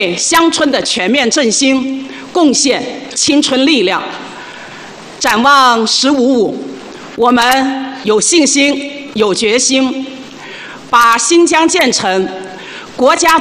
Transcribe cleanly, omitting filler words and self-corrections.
乡村的全面振兴贡献青春力量。展望“15+5”，我们有信心、有决心，把新疆建成国家